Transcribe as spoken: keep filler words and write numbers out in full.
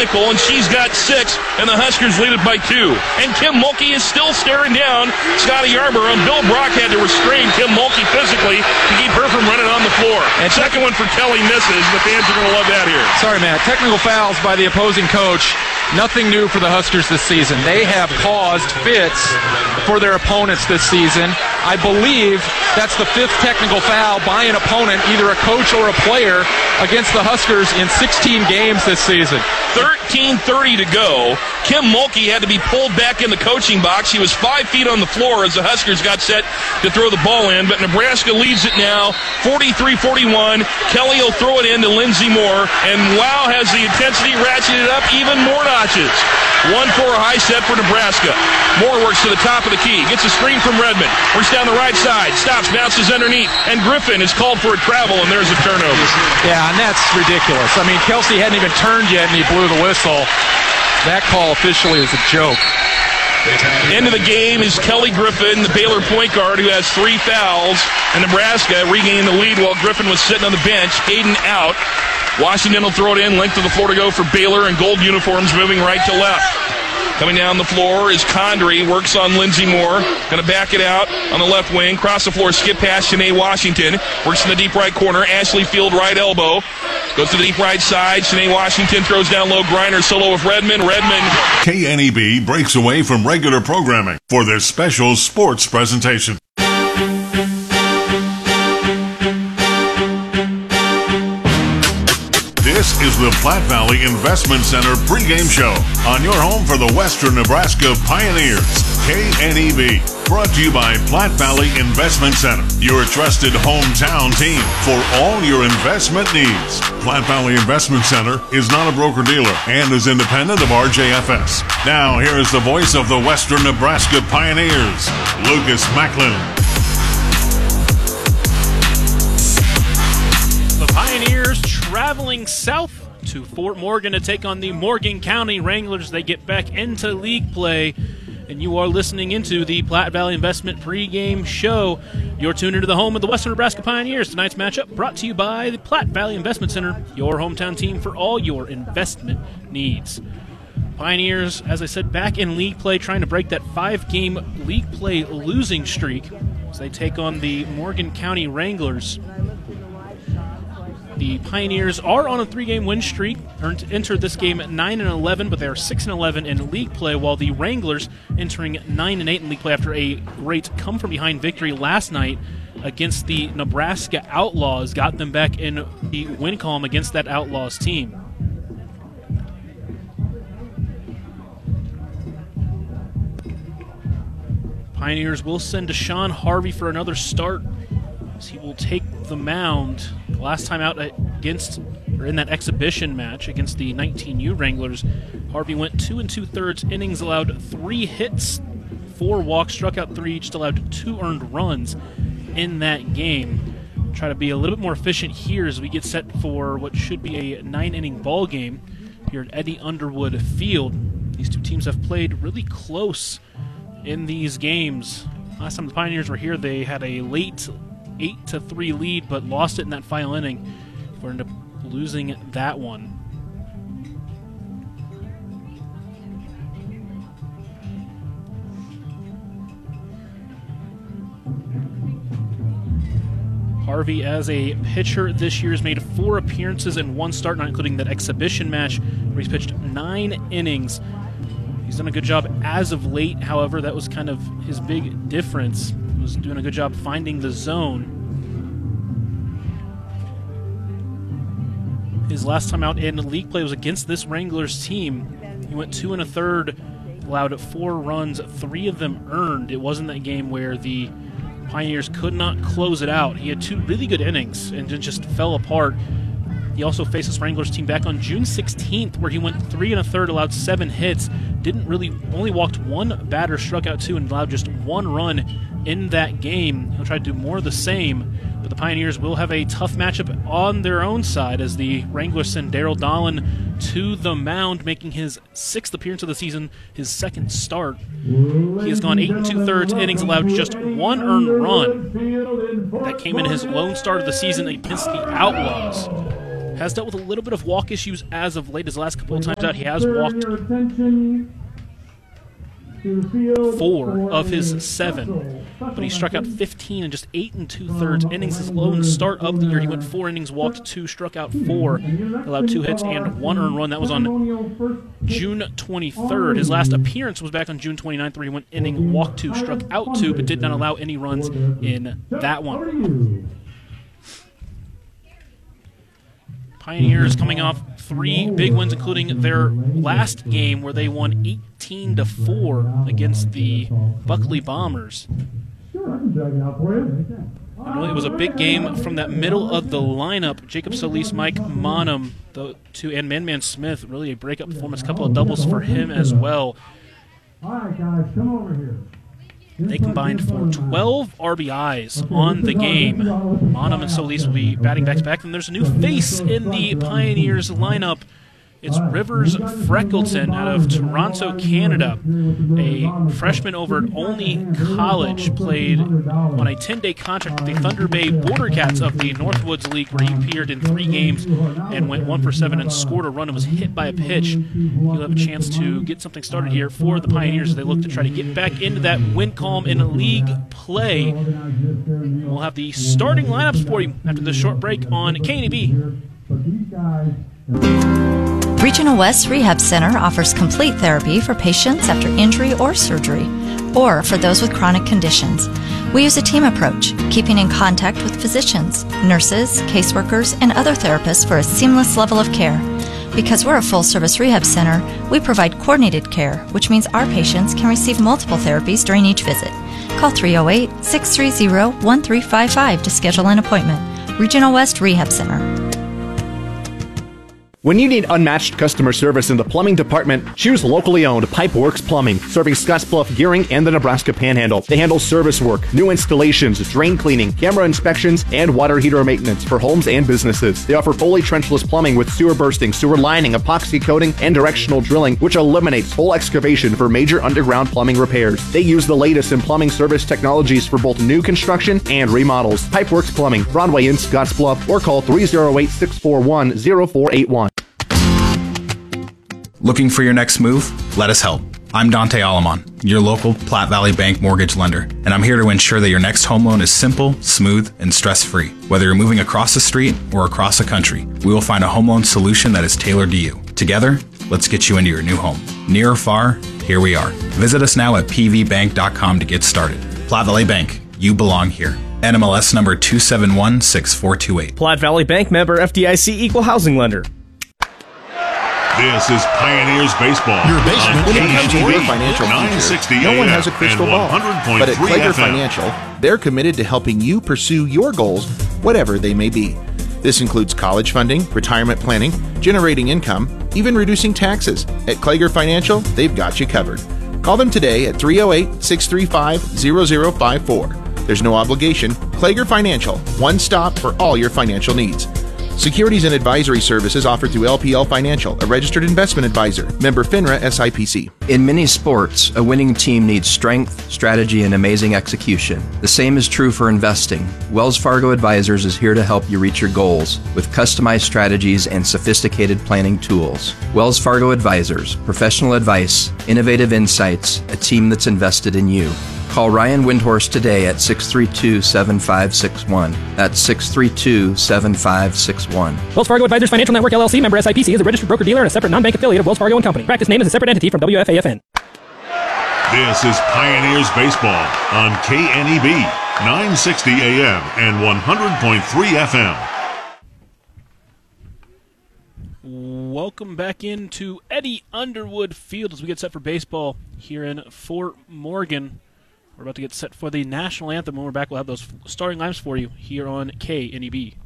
identical, and she's got six, and the Huskers lead it by two. And Kim Mulkey is still staring down Scotty Yarborough, and Bill Brock had to restrain Kim Mulkey physically to keep her from running on the floor. And second one for Kelly misses. The fans are going to love that here. Sorry, Matt. Technical fouls by the opposing coach. Nothing new for the Huskers this season. They have caused fits for their opponents this season. I believe that's the fifth technical foul by an opponent, either a coach or a player, against the Huskers in sixteen games this season. thirteen thirty to go. Kim Mulkey had to be pulled back in the coaching box. He was five feet on the floor as the Huskers got set to throw the ball in, but Nebraska leads it now forty-three forty-one. Kelly will throw it in to Lindsey Moore, and Wow has the intensity ratcheted up even more notches. one four high set for Nebraska. Moore works to the top of the key, gets a screen from Redmond, works down the right side, stops, bounces underneath, and Griffin is called for a travel, and there's a turnover. Yeah, and that's ridiculous. I mean, Kelsey hadn't even turned yet, and he blew the whistle. That call officially is a joke. End of the game is Kelly Griffin, the Baylor point guard, who has three fouls, and Nebraska regaining the lead while Griffin was sitting on the bench. Hayden out. Washington will throw it in, length of the floor to go for Baylor, and gold uniforms moving right to left. Coming down the floor is Condrey, works on Lindsey Moore, going to back it out on the left wing, cross the floor, skip past Shanae Washington, works in the deep right corner, Ashley Field right elbow, goes to the deep right side, Shanae Washington throws down low, Griner solo with Redmond, Redmond. K N E B breaks away from regular programming for this special sports presentation. This is the Platte Valley Investment Center pregame show on your home for the Western Nebraska Pioneers, K N E B. Brought to you by Platte Valley Investment Center, your trusted hometown team for all your investment needs. Platte Valley Investment Center is not a broker-dealer and is independent of R J F S. Now, here is the voice of the Western Nebraska Pioneers, Lucas Macklin. The Pioneers traveling south to Fort Morgan to take on the Morgan County Wranglers. They get back into league play, and you are listening into the Platte Valley Investment pregame show. You're tuned into the home of the Western Nebraska Pioneers. Tonight's matchup brought to you by the Platte Valley Investment Center, your hometown team for all your investment needs. Pioneers, as I said, back in league play, trying to break that five-game league play losing streak as they take on the Morgan County Wranglers. The Pioneers are on a three-game win streak, entered this game at nine and eleven, but they are six and eleven in league play, while the Wranglers entering nine and eight in league play after a great come-from-behind victory last night against the Nebraska Outlaws, got them back in the win column against that Outlaws team. Pioneers will send Deshaun Harvey for another start, as he will take the mound. Last time out against, or in that exhibition match against the nineteen U Wranglers, Harvey went two and two-thirds innings, allowed three hits, four walks, struck out three, just allowed two earned runs in that game. Try to be a little bit more efficient here as we get set for what should be a nine-inning ball game here at Eddie Underwood Field. These two teams have played really close in these games. Last time the Pioneers were here, they had a late eight to three lead, but lost it in that final inning. We're ended up losing that one. Harvey, as a pitcher this year, has made four appearances and one start, not including that exhibition match where he's pitched nine innings. He's done a good job as of late. However, that was kind of his big difference. He was doing a good job finding the zone. His last time out in league play was against this Wranglers team. He went two and a third, allowed four runs, three of them earned. It wasn't that game where the Pioneers could not close it out. He had two really good innings and it just fell apart. He also faced this Wranglers team back on June sixteenth, where he went three and a third, allowed seven hits, didn't really, only walked one batter, struck out two, and allowed just one run in that game. He'll try to do more of the same, but the Pioneers will have a tough matchup on their own side as the Wranglers send Daryl Dolan to the mound, making his sixth appearance of the season, his second start. He has gone eight and two-thirds innings, allowed just one earned run. That came in his lone start of the season against the Outlaws. has dealt with a little bit of walk issues as of late. His last couple of times out, he has walked four of his seven, but he struck out fifteen in just eight and two-thirds innings. His lone start of the year, he went four innings, walked two, struck out four, allowed two hits and one earned run. That was on June twenty-third. His last appearance was back on June twenty-ninth, where he went inning, walked two, struck out two, but did not allow any runs in that one. Pioneers coming off three big wins, including their last game where they won eighteen to four against the Buckley Bombers. And really, it was a big game from that middle of the lineup. Jacob Solis, Mike Monum, the two, and Man Man Smith, really a breakup performance. A couple of doubles for him as well. All right, guys, come over here. They combined for twelve R B Is on the game. Monum and Solis will be batting back-to-back. And there's a new face in the Pioneers lineup. It's Rivers Freckleton out of Toronto, Canada. A freshman over at Olney College, played on a ten-day contract with the Thunder Bay Border Cats of the Northwoods League, where he appeared in three games and went one for seven and scored a run and was hit by a pitch. He'll have a chance to get something started here for the Pioneers as they look to try to get back into that win column in league play. We'll have the starting lineups for you after this short break on K N E B. Regional West Rehab Center offers complete therapy for patients after injury or surgery, or for those with chronic conditions. We use a team approach, keeping in contact with physicians, nurses, caseworkers, and other therapists for a seamless level of care. Because we're a full-service rehab center, we provide coordinated care, which means our patients can receive multiple therapies during each visit. Call three oh eight, six three zero, one three five five to schedule an appointment. Regional West Rehab Center. When you need unmatched customer service in the plumbing department, choose locally owned Pipeworks Plumbing, serving Scottsbluff, Gearing, and the Nebraska Panhandle. They handle service work, new installations, drain cleaning, camera inspections, and water heater maintenance for homes and businesses. They offer fully trenchless plumbing with sewer bursting, sewer lining, epoxy coating, and directional drilling, which eliminates full excavation for major underground plumbing repairs. They use the latest in plumbing service technologies for both new construction and remodels. Pipeworks Plumbing, Broadway in Scottsbluff, or call three oh eight, six four one, oh four eight one. Looking for your next move? Let us help. I'm Dante Alamon, your local Platte Valley Bank mortgage lender, and I'm here to ensure that your next home loan is simple, smooth, and stress-free. Whether you're moving across the street or across the country, we will find a home loan solution that is tailored to you. Together, let's get you into your new home. Near or far, here we are. Visit us now at p v bank dot com to get started. Platte Valley Bank, you belong here. N M L S number two seven one six four two eight. Platte Valley Bank, member F D I C, equal housing lender. This is Pioneers Baseball. Your basement K when it comes to N E B, your financial nine sixty future. No one A M has a crystal and ball. one hundred point three But at Klager F M. Financial, they're committed to helping you pursue your goals, whatever they may be. This includes college funding, retirement planning, generating income, even reducing taxes. At Klager Financial, they've got you covered. Call them today at three oh eight, six three five, zero zero five four. There's no obligation. Klager Financial, one stop for all your financial needs. Securities and advisory services offered through L P L Financial, a registered investment advisor. Member FINRA S I P C. In many sports, a winning team needs strength, strategy, and amazing execution. The same is true for investing. Wells Fargo Advisors is here to help you reach your goals with customized strategies and sophisticated planning tools. Wells Fargo Advisors, professional advice, innovative insights, a team that's invested in you. Call Ryan Windhorst today at six three two, seven five six one. That's six three two, seven five six one. Wells Fargo Advisors Financial Network L L C, member S I P C, is a registered broker-dealer and a separate non-bank affiliate of Wells Fargo and Company. Practice name is a separate entity from W F A F N. This is Pioneers Baseball on K N E B, nine sixty A M and one hundred point three F M. Welcome back into Eddie Underwood Field as we get set for baseball here in Fort Morgan. We're about to get set for the national anthem. When we're back, we'll have those starting lineups for you here on K N E B.